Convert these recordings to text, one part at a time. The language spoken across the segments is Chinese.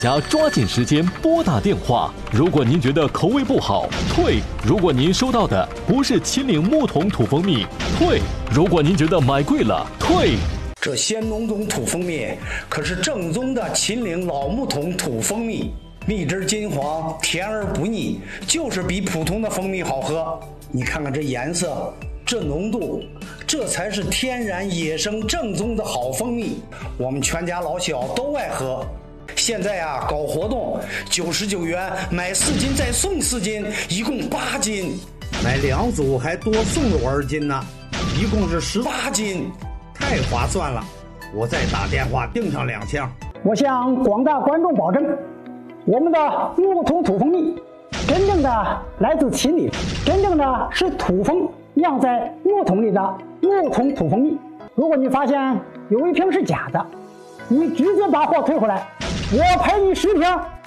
加抓紧时间拨打电话。如果您觉得口味不好，退；如果您收到的不是秦岭木桶土蜂蜜，退；如果您觉得买贵了，退。 这鲜浓种土蜂蜜可是正宗的秦岭老木桶土蜂蜜，蜜汁金黄，甜而不腻，就是比普通的蜂蜜好喝。你看看这颜色，这浓度，这才是天然野生正宗的好蜂蜜，我们全家老小都爱喝。现在啊，搞活动，99元买4斤再送4斤，一共8斤，买2组还多送了2斤呢，一共是18斤，太划算了！我再打电话订上2箱。 我向广大观众保证，我们的木桶土蜂蜜真正的来自秦岭，真正的是土蜂酿在木桶里的木桶土蜂蜜。如果你发现有一瓶是假的，你直接把货退回来，我赔你10瓶。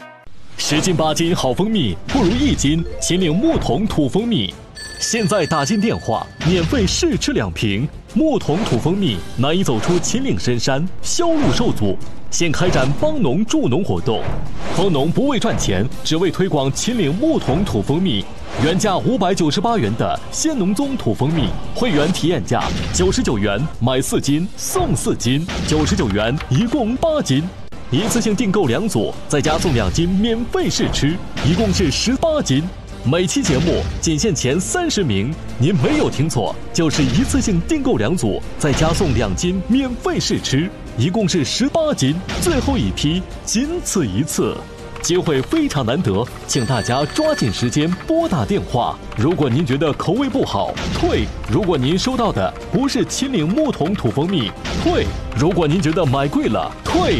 10斤8斤好蜂蜜不如1斤秦岭木桶土蜂蜜。现在打进电话，免费试吃2瓶木桶土蜂蜜，难以走出秦岭深山，销路受阻。现开展帮农助农活动，蜂农不为赚钱，只为推广秦岭木桶土蜂蜜。原价598元的鲜农宗土蜂蜜，会员体验价99元买4斤送4斤，99元一共8斤。一次性订购2组，再加送2斤免费试吃，一共是18斤。每期节目仅限前30名，您没有听错，就是一次性订购2组，再加送2斤免费试吃，一共是18斤，最后一批，仅此一次，机会非常难得，请大家抓紧时间拨打电话。如果您觉得口味不好，退；如果您收到的不是秦岭木桶土蜂蜜，退；如果您觉得买贵了，退。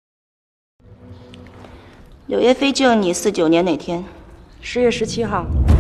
柳叶飞救你49年哪天？ 10月17号。